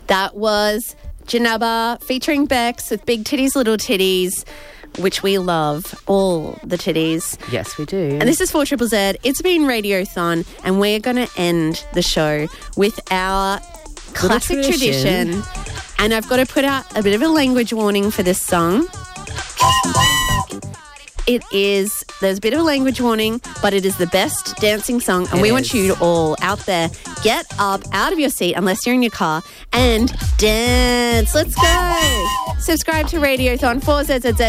That was Janabba featuring Bex with Big Titties, Little Titties, which we love, all the titties. Yes, we do. And this is 4ZZZ. It's been Radiothon, and we're going to end the show with our classic tradition. And I've got to put out a bit of a language warning for this song. There's a bit of a language warning, but it is the best dancing song, and we want you all out there, get up out of your seat, unless you're in your car, and dance. Let's go. Subscribe to Radiothon 4ZZZ.